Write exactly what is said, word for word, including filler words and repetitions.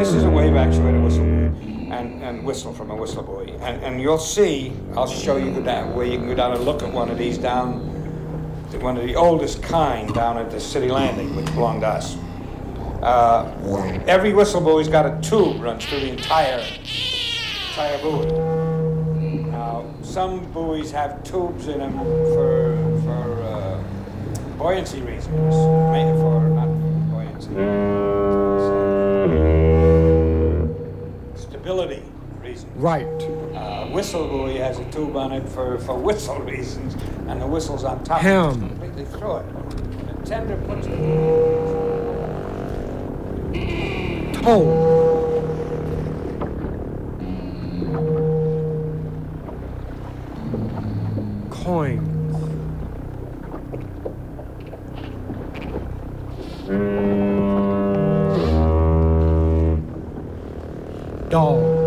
this is a wave actuator whistle buoy, and, and whistle from a whistle buoy. And, and you'll see, I'll show you that where you can go down and look at one of these down, one of the oldest kind down at the City Landing, which belonged to us. Uh, every whistle buoy's got a tube runs through the entire, entire buoy. Now, some buoys have tubes in them for, for uh, buoyancy reasons, maybe for, not buoyancy, stability reasons. Right. Uh, whistle buoy has a tube on it for, for whistle reasons, and the whistle's on top Hem. of it, completely through it. The tender puts it. Toe. Coins. Dog.